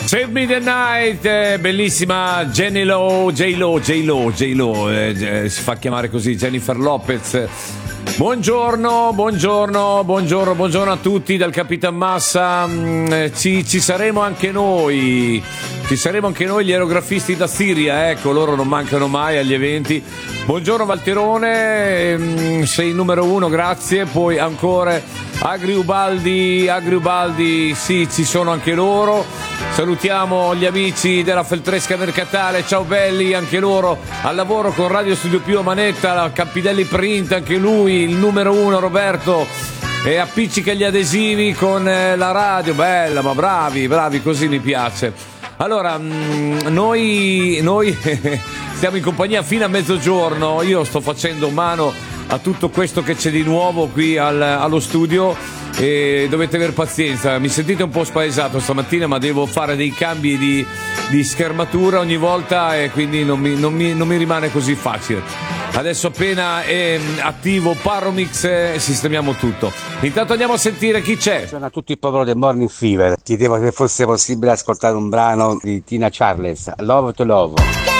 Save Me the Night, bellissima J-Lo, si fa chiamare così, Jennifer Lopez. Buongiorno a tutti dal Capitan Massa. Ci saremo anche noi. Gli aerografisti da Siria, ecco, loro non mancano mai agli eventi. Buongiorno Valterone, sei il numero uno, grazie. Poi ancora Agri Ubaldi, sì, ci sono anche loro. Salutiamo gli amici della Feltresca Mercatale, ciao belli, anche loro al lavoro con Radio Studio Più a manetta, la Campidelli Print, anche lui, il numero uno Roberto, e appiccica gli adesivi con la radio, bella, ma bravi, così mi piace. Allora, noi stiamo in compagnia fino a mezzogiorno, io sto facendo mano a tutto questo che c'è di nuovo qui allo studio e dovete aver pazienza, mi sentite un po' spaesato stamattina, ma devo fare dei cambi di schermatura ogni volta e quindi non mi rimane così facile. Adesso appena è attivo Paromix sistemiamo tutto. Intanto andiamo a sentire chi c'è. Buongiorno a tutto il popolo del Morning Fever. Chiedevo se fosse possibile ascoltare un brano di Tina Charles, Love to Love.